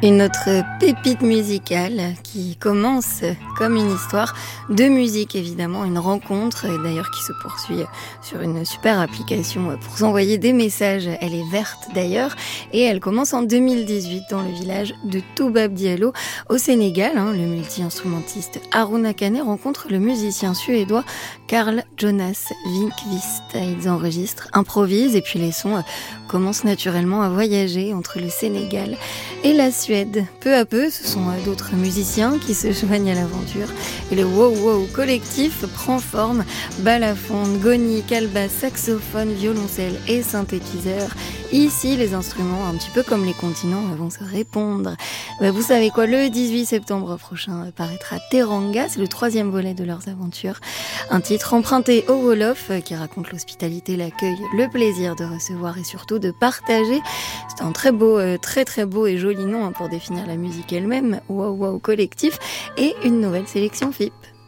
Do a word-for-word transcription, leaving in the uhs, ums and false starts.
Une autre pépite musicale qui commence comme une histoire de musique évidemment, une rencontre d'ailleurs qui se poursuit sur une super application pour s'envoyer des messages. Elle est verte d'ailleurs et elle commence en deux mille dix-huit dans le village de Toubab Diallo au Sénégal. Hein, le multi-instrumentiste Harouna Kane rencontre le musicien suédois Carl Jonas Winkvist. Ils enregistrent, improvisent et puis les sons commencent naturellement à voyager entre le Sénégal et la Suède. Peu à peu, ce sont d'autres musiciens qui se joignent à l'aventure et le wow wow collectif prend forme. Balafon, goni, calebasse, saxophone, violoncelle et synthétiseur. Ici, les instruments, un petit peu comme les continents, vont se répondre. Bah, vous savez quoi, le dix-huit septembre prochain paraîtra Teranga, c'est le troisième volet de leurs aventures. Un titre emprunté au Wolof qui raconte l'hospitalité, l'accueil, le plaisir de recevoir et surtout de partager. C'est un très beau, très très beau et joli nom pour définir la musique elle-même, Wow Wow Collectif, et une nouvelle sélection F I P.